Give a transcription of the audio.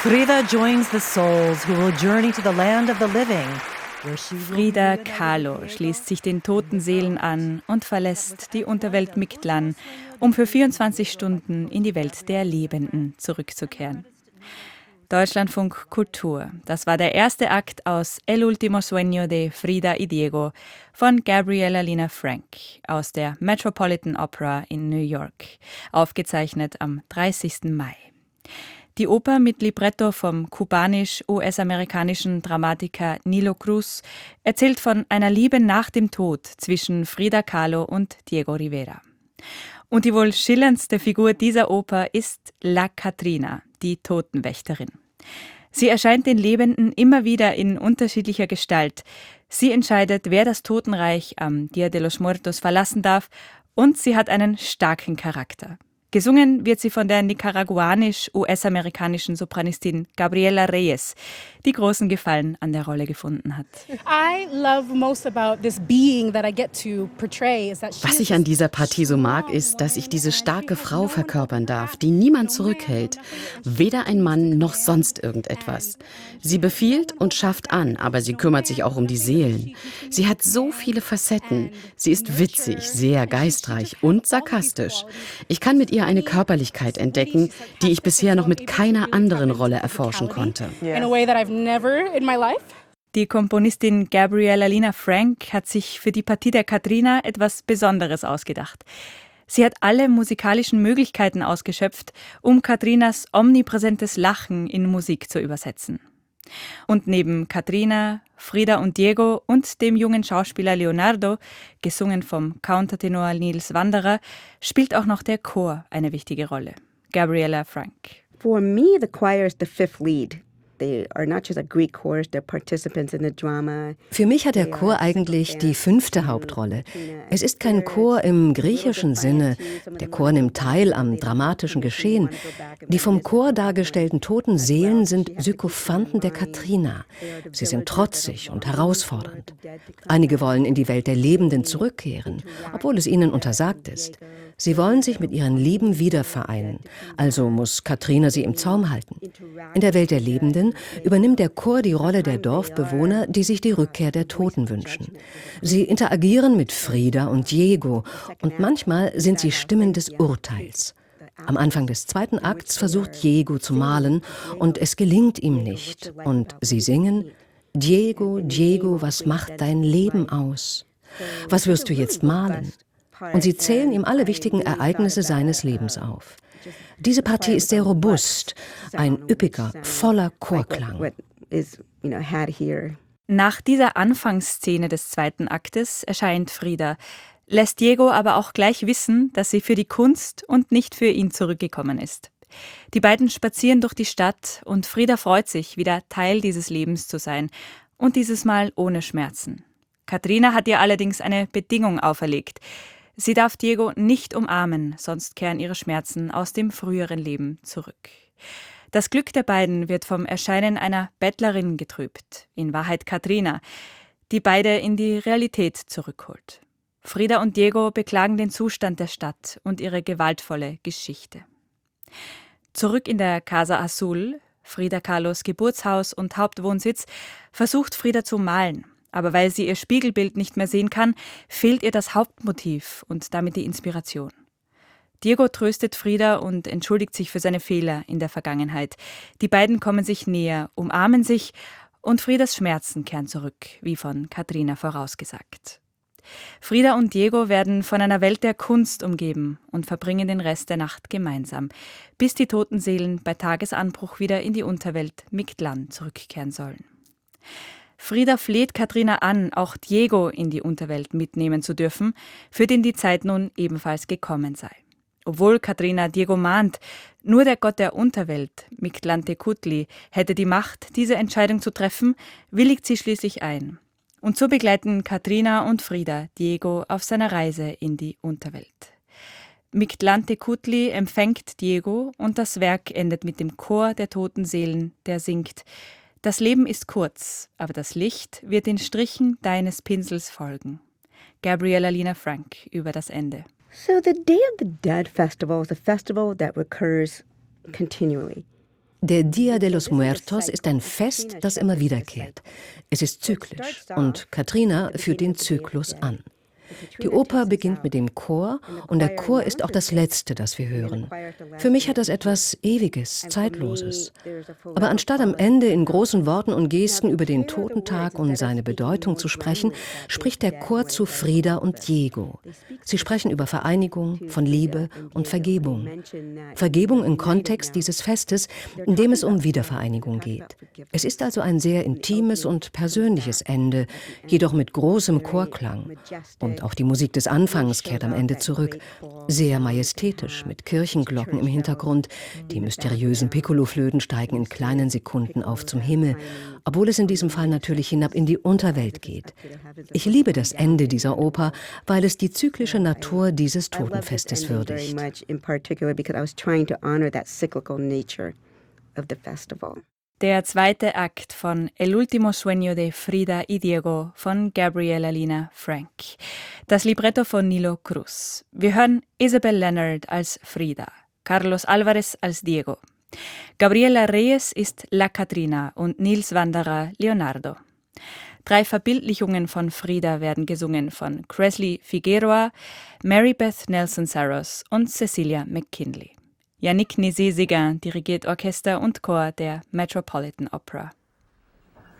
Frida joins the souls who will journey to the land of the living. Frida Kahlo schließt sich den toten Seelen an und verlässt die Unterwelt Mictlan, um für 24 Stunden in die Welt der Lebenden zurückzukehren. Deutschlandfunk Kultur. Das war der erste Akt aus El último sueño de Frida y Diego von Gabriella Lina Frank aus der Metropolitan Opera in New York, aufgezeichnet am 30. Mai. Die Oper mit Libretto vom kubanisch-US-amerikanischen Dramatiker Nilo Cruz erzählt von einer Liebe nach dem Tod zwischen Frida Kahlo und Diego Rivera. Und die wohl schillerndste Figur dieser Oper ist La Catrina, die Totenwächterin. Sie erscheint den Lebenden immer wieder in unterschiedlicher Gestalt. Sie entscheidet, wer das Totenreich am Dia de los Muertos verlassen darf, und sie hat einen starken Charakter. Gesungen wird sie von der nicaraguanisch-US-amerikanischen Sopranistin Gabriela Reyes, die großen Gefallen an der Rolle gefunden hat. Was ich an dieser Partie so mag, ist, dass ich diese starke Frau verkörpern darf, die niemand zurückhält. Weder ein Mann noch sonst irgendetwas. Sie befiehlt und schafft an, aber sie kümmert sich auch um die Seelen. Sie hat so viele Facetten. Sie ist witzig, sehr geistreich und sarkastisch. Ich kann mit ihr eine Körperlichkeit entdecken, die ich bisher noch mit keiner anderen Rolle erforschen konnte. Die Komponistin Gabriella Lina Frank hat sich für die Partie der Catrina etwas Besonderes ausgedacht. Sie hat alle musikalischen Möglichkeiten ausgeschöpft, um Catrinas omnipräsentes Lachen in Musik zu übersetzen. Und neben Catrina, Frida und Diego und dem jungen Schauspieler Leonardo, gesungen vom Countertenor Nils Wanderer, spielt auch noch der Chor eine wichtige Rolle. Gabriella Frank. For me, the choir is the fifth lead. They are not just a Greek chorus, they're participants in the drama. Für mich hat der Chor eigentlich die 5. Hauptrolle. Es ist kein Chor im griechischen Sinne. Der Chor nimmt teil am dramatischen Geschehen. Die vom Chor dargestellten toten Seelen sind Sykophanten der Catrina. Sie sind trotzig und herausfordernd. Einige wollen in die Welt der Lebenden zurückkehren, obwohl es ihnen untersagt ist. Sie wollen sich mit ihren Lieben wiedervereinen, also muss Catrina sie im Zaum halten. In der Welt der Lebenden übernimmt der Chor die Rolle der Dorfbewohner, die sich die Rückkehr der Toten wünschen. Sie interagieren mit Frida und Diego und manchmal sind sie Stimmen des Urteils. Am Anfang des 2. Akts versucht Diego zu malen und es gelingt ihm nicht. Und sie singen: Diego, Diego, was macht dein Leben aus? Was wirst du jetzt malen? Und sie zählen ihm alle wichtigen Ereignisse seines Lebens auf. Diese Partie ist sehr robust, ein üppiger, voller Chorklang. Nach dieser Anfangsszene des 2. Aktes erscheint Frida, lässt Diego aber auch gleich wissen, dass sie für die Kunst und nicht für ihn zurückgekommen ist. Die beiden spazieren durch die Stadt und Frida freut sich, wieder Teil dieses Lebens zu sein, und dieses Mal ohne Schmerzen. Catrina hat ihr allerdings eine Bedingung auferlegt. Sie darf Diego nicht umarmen, sonst kehren ihre Schmerzen aus dem früheren Leben zurück. Das Glück der beiden wird vom Erscheinen einer Bettlerin getrübt, in Wahrheit Catrina, die beide in die Realität zurückholt. Frida und Diego beklagen den Zustand der Stadt und ihre gewaltvolle Geschichte. Zurück in der Casa Azul, Frida Kahlos Geburtshaus und Hauptwohnsitz, versucht Frida zu malen. Aber weil sie ihr Spiegelbild nicht mehr sehen kann, fehlt ihr das Hauptmotiv und damit die Inspiration. Diego tröstet Frida und entschuldigt sich für seine Fehler in der Vergangenheit. Die beiden kommen sich näher, umarmen sich und Fridas Schmerzen kehren zurück, wie von Catrina vorausgesagt. Frida und Diego werden von einer Welt der Kunst umgeben und verbringen den Rest der Nacht gemeinsam, bis die toten Seelen bei Tagesanbruch wieder in die Unterwelt Mictlan zurückkehren sollen. Frida fleht Catrina an, auch Diego in die Unterwelt mitnehmen zu dürfen, für den die Zeit nun ebenfalls gekommen sei. Obwohl Catrina Diego mahnt, nur der Gott der Unterwelt, Mictlantecutli, hätte die Macht, diese Entscheidung zu treffen, willigt sie schließlich ein. Und so begleiten Catrina und Frida Diego auf seiner Reise in die Unterwelt. Mictlantecutli empfängt Diego und das Werk endet mit dem Chor der toten Seelen, der singt: Das Leben ist kurz, aber das Licht wird den Strichen deines Pinsels folgen. Gabriella Lina Frank über das Ende. So the Day of the Dead festival is a festival that recurs continually. Der Dia de los Muertos ist ein Fest, das immer wiederkehrt. Es ist zyklisch und Katrina führt den Zyklus an. Die Oper beginnt mit dem Chor und der Chor ist auch das Letzte, das wir hören. Für mich hat das etwas Ewiges, Zeitloses. Aber anstatt am Ende in großen Worten und Gesten über den Totentag und seine Bedeutung zu sprechen, spricht der Chor zu Frida und Diego. Sie sprechen über Vereinigung, von Liebe und Vergebung. Vergebung im Kontext dieses Festes, in dem es um Wiedervereinigung geht. Es ist also ein sehr intimes und persönliches Ende, jedoch mit großem Chorklang. Und auch die Musik des Anfangs kehrt am Ende zurück. Sehr majestätisch, mit Kirchenglocken im Hintergrund. Die mysteriösen Piccoloflöten steigen in kleinen Sekunden auf zum Himmel, obwohl es in diesem Fall natürlich hinab in die Unterwelt geht. Ich liebe das Ende dieser Oper, weil es die zyklische Natur dieses Totenfestes würdigt. Der zweite Akt von El último sueño de Frida y Diego von Gabriela Lina Frank. Das Libretto von Nilo Cruz. Wir hören Isabel Leonard als Frida, Carlos Alvarez als Diego. Gabriela Reyes ist La Catrina und Nils Wanderer Leonardo. 3 Verbildlichungen von Frida werden gesungen von Cresley Figueroa, Mary Beth Nelson Saros und Cecilia McKinley. Yannick Nézet-Séguin dirigiert Orchester und Chor der Metropolitan Opera.